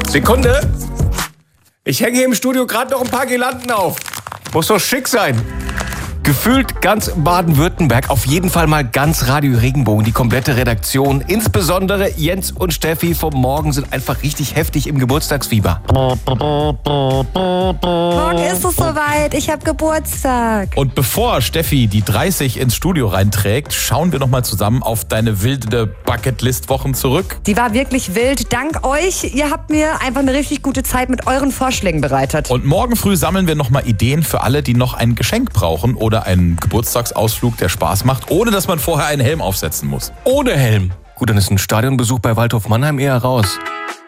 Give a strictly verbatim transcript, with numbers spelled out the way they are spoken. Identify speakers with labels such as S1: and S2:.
S1: Sekunde. Ich hänge hier im Studio gerade noch ein paar Girlanden auf. Muss doch schick sein. Gefühlt ganz Baden-Württemberg, auf jeden Fall mal ganz Radio Regenbogen, die komplette Redaktion. Insbesondere Jens und Steffi vom Morgen sind einfach richtig heftig im Geburtstagsfieber.
S2: Morgen ist es soweit, ich habe Geburtstag.
S3: Und bevor Steffi die dreißig ins Studio reinträgt, schauen wir nochmal zusammen auf deine wilde Bucketlist-Wochen zurück.
S2: Die war wirklich wild. Dank euch, ihr habt mir einfach eine richtig gute Zeit mit euren Vorschlägen bereitet.
S3: Und morgen früh sammeln wir nochmal Ideen für alle, die noch ein Geschenk brauchen oder einen Geburtstagsausflug, der Spaß macht, ohne dass man vorher einen Helm aufsetzen muss.
S1: Ohne Helm. Gut, dann ist ein Stadionbesuch bei Waldhof Mannheim eher raus.